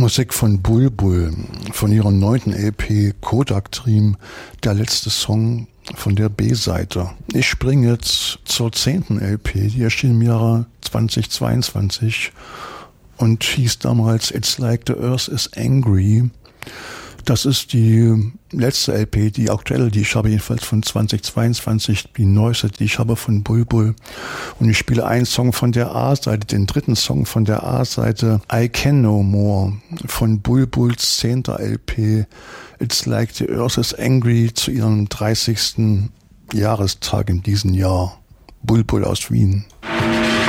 Musik von Bulbul, von ihrer 9. LP Kodak Dream, der letzte Song von der B-Seite. Ich springe jetzt zur 10. LP, die erschien im Jahre 2022 und hieß damals It's Like the Earth is Angry. Das ist die letzte LP, die aktuelle, die ich habe, jedenfalls von 2022, die neueste, die ich habe von Bulbul. Und ich spiele einen Song von der A-Seite, den dritten Song von der A-Seite, I Can No More, von Bulbuls 10. LP, It's Like the Earth is Angry, zu ihrem 30. Jahrestag in diesem Jahr. Bulbul aus Wien.